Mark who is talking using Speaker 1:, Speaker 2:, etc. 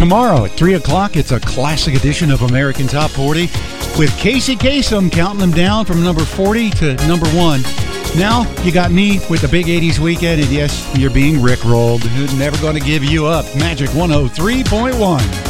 Speaker 1: Tomorrow at 3 o'clock, it's a classic edition of American Top 40 with Casey Kasem counting them down from number 40 to number 1. Now, you got me with the big 80s weekend, and yes, you're being rickrolled. Never going to give you up. Magic 103.1.